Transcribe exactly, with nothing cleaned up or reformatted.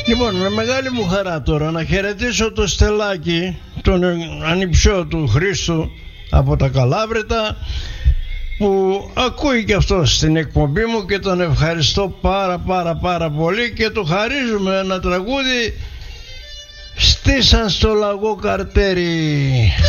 Λοιπόν, με μεγάλη μου χαρά τώρα να χαιρετήσω το Στελάκι, τον ανιψιό του Χρήστου από τα Καλάβρητα, που ακούει και αυτό στην εκπομπή μου και τον ευχαριστώ πάρα πάρα πάρα πολύ και του χαρίζουμε ένα τραγούδι «Στήσαν στο λαγό καρτέρι».